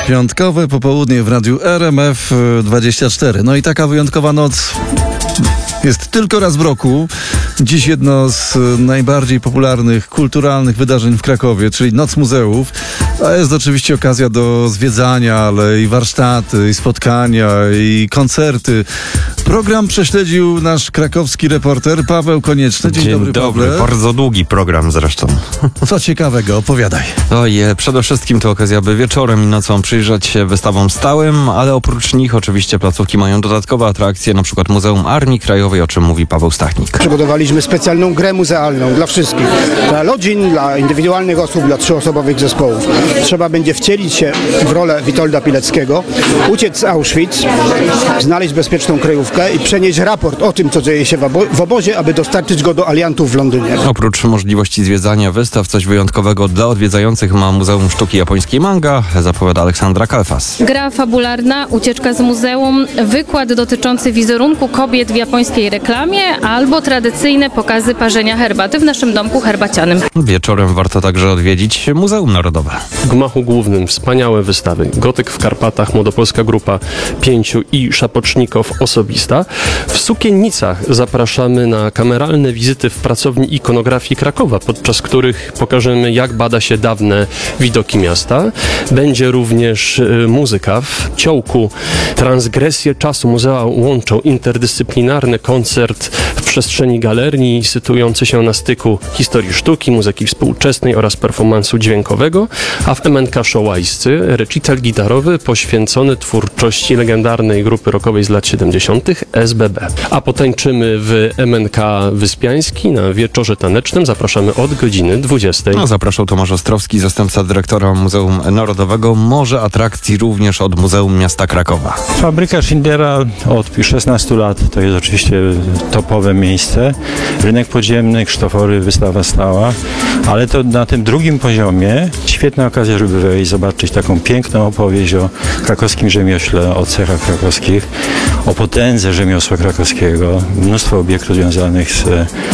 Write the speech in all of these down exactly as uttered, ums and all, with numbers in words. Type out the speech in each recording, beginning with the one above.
Piątkowe popołudnie w radiu R M F dwadzieścia cztery. No i taka wyjątkowa noc jest tylko raz w roku. Dziś jedno z najbardziej popularnych, kulturalnych wydarzeń w Krakowie, czyli Noc Muzeów. A jest oczywiście okazja do zwiedzania, ale i warsztaty, i spotkania, i koncerty. Program prześledził nasz krakowski reporter Paweł Konieczny. Dzień, Dzień dobry, dobry. Pawle. Bardzo długi program zresztą. Co ciekawego, opowiadaj. Oje, przede wszystkim to okazja, by wieczorem i nocą przyjrzeć się wystawom stałym, ale oprócz nich oczywiście placówki mają dodatkowe atrakcje, na przykład Muzeum Armii Krajowej, o czym mówi Paweł Stachnik. Przygotowaliśmy specjalną grę muzealną dla wszystkich. Dla rodzin, dla indywidualnych osób, dla trzyosobowych zespołów. Trzeba będzie wcielić się w rolę Witolda Pileckiego, uciec z Auschwitz, znaleźć bezpieczną kryjówkę i przenieść raport o tym, co dzieje się w, obo- w obozie, aby dostarczyć go do aliantów w Londynie. Oprócz możliwości zwiedzania wystaw, coś wyjątkowego dla odwiedzających ma Muzeum Sztuki Japońskiej Manga, zapowiada Aleksandra Kalfas. Gra fabularna, ucieczka z muzeum, wykład dotyczący wizerunku kobiet w japońskiej reklamie albo tradycyjne pokazy parzenia herbaty w naszym domku herbacianym. Wieczorem warto także odwiedzić Muzeum Narodowe. W gmachu głównym wspaniałe wystawy. Gotyk w Karpatach, Młodopolska Grupa Pięciu i Szapocznikow Osobista. W Sukiennicach zapraszamy na kameralne wizyty w pracowni ikonografii Krakowa, podczas których pokażemy, jak bada się dawne widoki miasta. Będzie również y, muzyka. W Ciołku Transgresje czasu muzea łączą interdyscyplinarny koncert w przestrzeni galerii, sytuujący się na styku historii sztuki, muzyki współczesnej oraz performansu dźwiękowego, a w M N K Szołajscy recital gitarowy poświęcony twórczości legendarnej grupy rockowej z lat siedemdziesiątych S B B. A potańczymy w M N K Wyspiański na wieczorze tanecznym. Zapraszamy od godziny dwudziestej. No, zapraszał Tomasz Ostrowski, zastępca dyrektora Muzeum Narodowego. Może atrakcji również od Muzeum Miasta Krakowa. Fabryka Schindlera od szesnastu lat to jest oczywiście topowe miejsce. Rynek podziemny, Krzysztofory, wystawa stała, ale to na tym drugim poziomie świetna okazja, żeby wejść i zobaczyć taką piękną opowieść o krakowskim rzemiośle, o cechach krakowskich, o potędze rzemiosła krakowskiego, mnóstwo obiektów związanych z,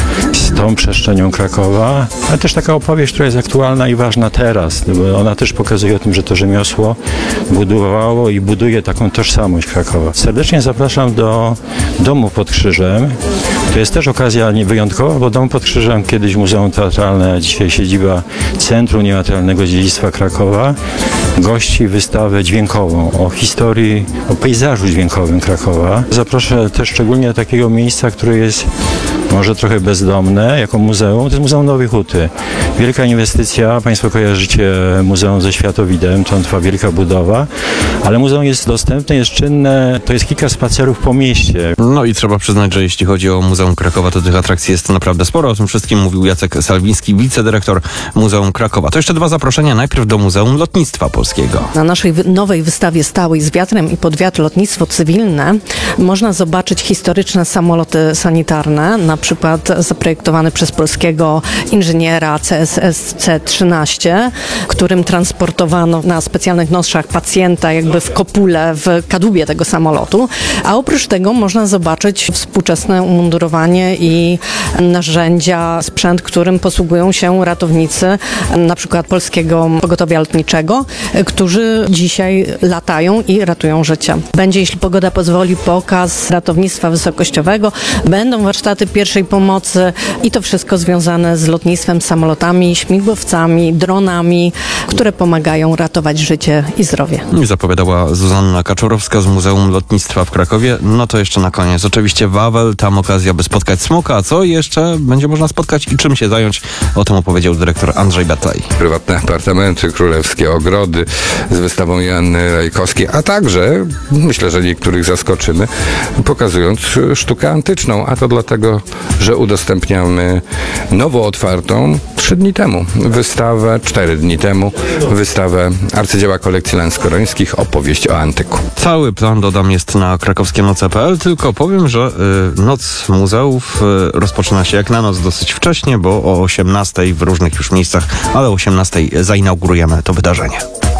z tą przestrzenią Krakowa, ale też taka opowieść, która jest aktualna i ważna teraz, bo ona też pokazuje o tym, że to rzemiosło budowało i buduje taką tożsamość Krakowa. Serdecznie zapraszam do Domu pod Krzyżem. To jest też okazja wyjątkowa, bo Dom pod Krzyżem, kiedyś Muzeum Teatralne, a dzisiaj siedziba Centrum Niematerialnego Dziedzictwa Krakowa, gości wystawę dźwiękową o historii, o pejzażu dźwiękowym Krakowa. Zaproszę też szczególnie do takiego miejsca, które jest może trochę bezdomne, jako muzeum. To jest Muzeum Nowej Huty. Wielka inwestycja, Państwo kojarzycie muzeum ze Światowidem, tam trwa wielka budowa, ale muzeum jest dostępne, jest czynne, to jest kilka spacerów po mieście. No i trzeba przyznać, że jeśli chodzi o Muzeum Krakowa, to tych atrakcji jest naprawdę sporo. O tym wszystkim mówił Jacek Salwiński, wicedyrektor Muzeum Krakowa. To jeszcze dwa zaproszenia. Najpierw do Muzeum Lotnictwa Polskiego. Na naszej wy- nowej wystawie stałej z wiatrem i pod wiatr lotnictwo cywilne można zobaczyć historyczne samoloty sanitarne, na przykład zaprojektowane przez polskiego inżyniera C S S C trzynaście, którym transportowano na specjalnych noszach pacjenta jakby w kopule, w kadłubie tego samolotu. A oprócz tego można zobaczyć współczesne umundurowanie i narzędzia, sprzęt, którym posługują się ratownicy, na przykład Polskiego Pogotowia Lotniczego, którzy dzisiaj latają i ratują życie. Będzie, jeśli pogoda pozwoli, pokaz ratownictwa wysokościowego, będą warsztaty pierwszej pomocy i to wszystko związane z lotnictwem, samolotami, śmigłowcami, dronami, które pomagają ratować życie i zdrowie. I zapowiadała Zuzanna Kaczorowska z Muzeum Lotnictwa w Krakowie. No to jeszcze na koniec. Oczywiście Wawel, tam okazja, by spotkać smoka. A co jeszcze będzie można spotkać i czym się zająć? O tym opowiedział dyrektor Andrzej Batlej. Prywatne apartamenty, królewskie ogrody z wystawą Joanny Rajkowskiej, a także, myślę, że niektórych zaskoczymy, pokazując sztukę antyczną, a to dlatego, że udostępniamy nowo otwartą trzy dni temu wystawę, cztery dni temu wystawę arcydzieła kolekcji Lęskorońskich, opowieść o antyku. Cały plan, dodam, jest na krakowskie noce kropka p l, tylko powiem, że y, Noc Muzeów y, rozpoczyna się jak na noc dosyć wcześnie, bo o osiemnastej w różnych już miejscach, ale o osiemnastej zainaugurujemy to wydarzenie.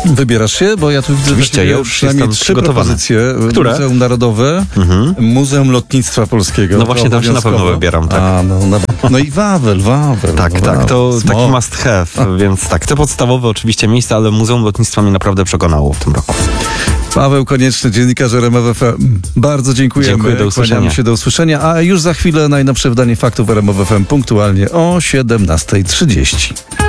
Wybierasz się? Bo ja tu widzę Oczywiście, dla ciebie ja już przynajmniej jestem trzy przygotowany. propozycje. Które? Muzeum Narodowe, Mhm. Muzeum Lotnictwa Polskiego. No właśnie, To tam się na pewno obowiązkowo. wybieram, tak. A, no, no, no i Wawel, Wawel. Tak, no, tak, Wawel. to Smok. taki must have, więc tak, te podstawowe oczywiście miejsca, ale Muzeum Lotnictwa mnie naprawdę przekonało w tym roku. Paweł Konieczny, dziennikarz R M F F M. Bardzo dziękujemy. Dziękuję, do usłyszenia. Kłaniamy się, do usłyszenia. A już za chwilę najnowsze wydanie faktów R M F F M punktualnie o siedemnasta trzydzieści.